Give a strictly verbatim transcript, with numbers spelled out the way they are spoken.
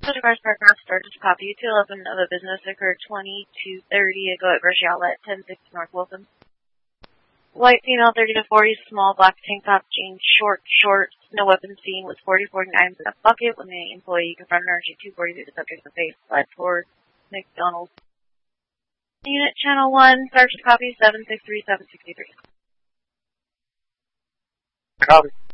Such a car's park North Star, just copy. two eleven of a business occurred twenty-two thirty ago at Grocery Outlet, ten six North Wilson. White female, thirty to forty, small black tank top, jeans, short, short, no weapon seen, was forty forty-nine in a bucket when the employee confronted her. She two forty-two, the subject of the face, fled toward McDonald's. Unit Channel one, Sergeant copy, seven six three seven six three. Copy.